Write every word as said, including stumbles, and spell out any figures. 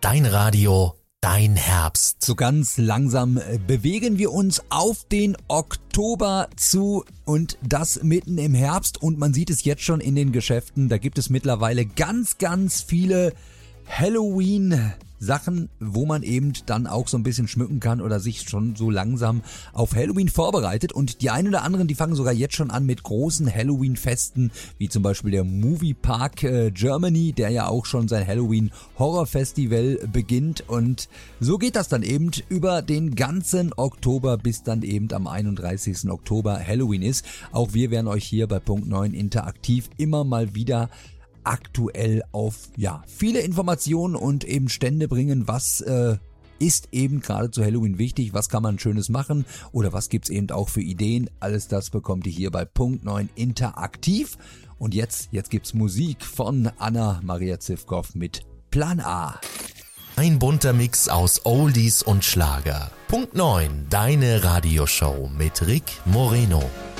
dein Radio, dein Herbst. So ganz langsam bewegen wir uns auf den Oktober zu und das mitten im Herbst und man sieht es jetzt schon in den Geschäften. Da gibt es mittlerweile ganz, ganz viele Halloween Sachen, wo man eben dann auch so ein bisschen schmücken kann oder sich schon so langsam auf Halloween vorbereitet. Und die einen oder anderen, die fangen sogar jetzt schon an mit großen Halloween-Festen, wie zum Beispiel der Movie Park äh, Germany, der ja auch schon sein Halloween-Horror-Festival beginnt. Und so geht das dann eben über den ganzen Oktober, bis dann eben am einunddreißigsten Oktober Halloween ist. Auch wir werden euch hier bei Punkt neun interaktiv immer mal wieder aktuell auf ja viele Informationen und eben Stände bringen, was äh, ist eben gerade zu Halloween wichtig, was kann man Schönes machen oder was gibt's eben auch für Ideen. Alles das bekommt ihr hier bei Punkt neun interaktiv. Und jetzt, jetzt gibt's Musik von Anna-Maria Zivkow mit Plan A. Ein bunter Mix aus Oldies und Schlager. Punkt neun, deine Radioshow mit Rick Moreno.